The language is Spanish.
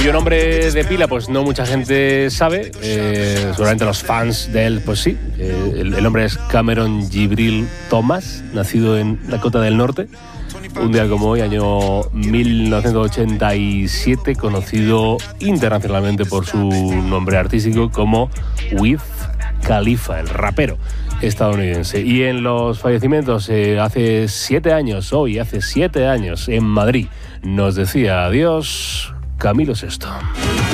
Cuyo nombre de pila pues no mucha gente sabe, seguramente los fans de él pues sí. El nombre es Cameron Jibril Thomas, nacido en Dakota del Norte, un día como hoy, año 1987, conocido internacionalmente por su nombre artístico como Wiz Khalifa, el rapero estadounidense. Y en los fallecimientos, hace 7 años, en Madrid, nos decía adiós Camilo VI.